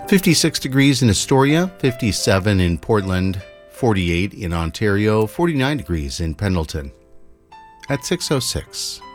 56 degrees in Astoria, 57 in Portland, 48 in Ontario, 49 degrees in Pendleton. At 6:06.